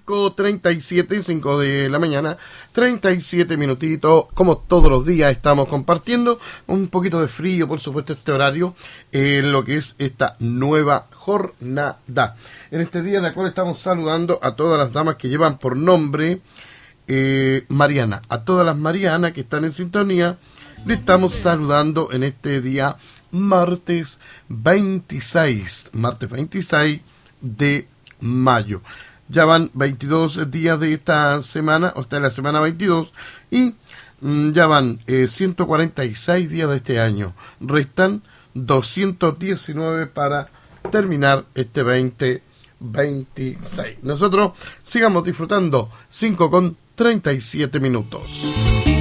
5:37, 5 de la mañana, 37 minutitos. Como todos los días estamos compartiendo un poquito de frío, por supuesto, este horario, en lo que es esta nueva jornada. En este día en el cual estamos saludando a todas las damas que llevan por nombre Mariana. A todas las Marianas que están en sintonía, le estamos saludando en este día martes 26 de mayo. Ya van 22 días de esta semana, o sea, la semana 22, y ya van 146 días de este año. Restan 219 para terminar este 2026. Nosotros sigamos disfrutando 5:37 minutos.